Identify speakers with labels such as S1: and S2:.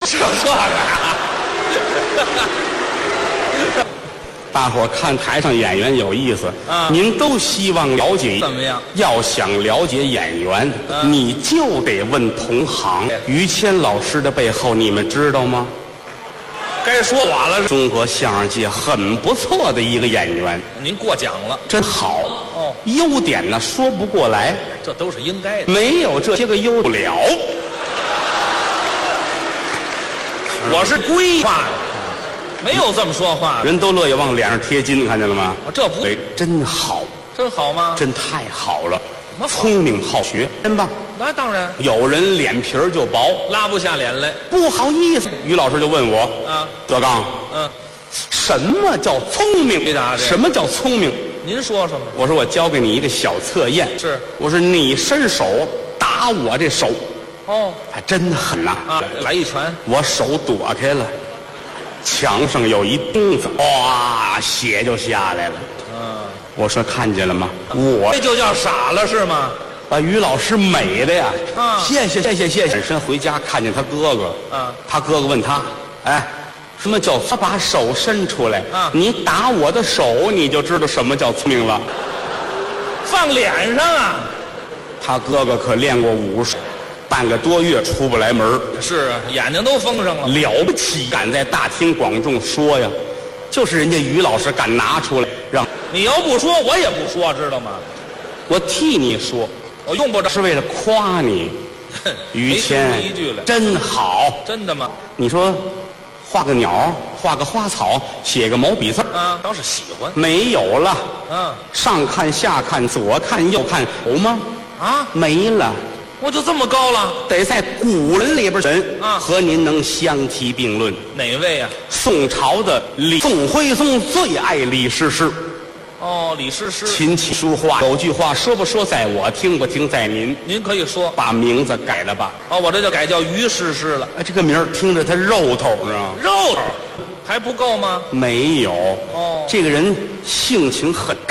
S1: 这个呀。
S2: 大伙儿看台上演员有意思
S1: 啊
S2: 您都希望了解
S1: 怎么样？
S2: 要想了解演员，你就得问同行。于谦老师的背后，你们知道吗？
S1: 该说我了，
S2: 中国相声界很不错的一个演员，
S1: 您过奖了。
S2: 真好。
S1: 哦，
S2: 优点呢说不过来，
S1: 这都是应该的。
S2: 没有这些个优不了。
S1: 我是规划的，没有这么说话的。
S2: 人都乐意往脸上贴金，看见了吗？
S1: 这不
S2: 对，真好，
S1: 真好吗？
S2: 真太好了。
S1: 么好
S2: 聪明好学，真棒。
S1: 那当然，
S2: 有人脸皮儿就薄，
S1: 拉不下脸来。
S2: 不好意思。于老师就问我
S1: 啊，
S2: 德刚，什么叫聪明？
S1: 回答这个
S2: 什么叫聪明？
S1: 您说什么？
S2: 我说我教给你一个小测验。
S1: 是
S2: 我说你伸手打我这手，
S1: 哦
S2: 还真狠呐！
S1: 啊，来一拳，
S2: 我手躲开了，墙上有一钉子，哇，血就下来了。我说看见了吗？我
S1: 这就叫傻了是吗？
S2: 把于老师美的呀！
S1: 啊
S2: 谢谢谢谢谢谢！转身回家看见他哥哥，他哥哥问他，哎，什么叫他把手伸出来？你打我的手，你就知道什么叫聪明了。
S1: 放脸上啊！
S2: 他哥哥可练过武术，半个多月出不来门。
S1: 是啊，眼睛都封上了。
S2: 了不起，敢在大庭广众说呀，就是人家于老师敢拿出来让
S1: 你要不说，我也不说，知道吗？
S2: 我替你说，
S1: 我用不着。
S2: 是为了夸你。于谦
S1: 没说一句来
S2: 真好，
S1: 真的吗？
S2: 你说画个鸟，画个花草，写个毛笔字
S1: 啊，倒是喜欢。
S2: 没有了。上看下看左看右看，有吗？
S1: 啊，
S2: 没了。
S1: 我就这么高了？
S2: 得在古人里边人和您能相提并论。
S1: 哪位啊？
S2: 宋朝的宋徽宗最爱李师师。
S1: 哦，李师师。
S2: 琴棋书画有句话说不说在我，听不听在您。
S1: 您可以说，
S2: 把名字改了吧。
S1: 哦，我这就改叫于师师了。
S2: 哎，这个名儿听着他肉头，知道吗？
S1: 肉头还不够吗？
S2: 没有。
S1: 哦，
S2: 这个人性情很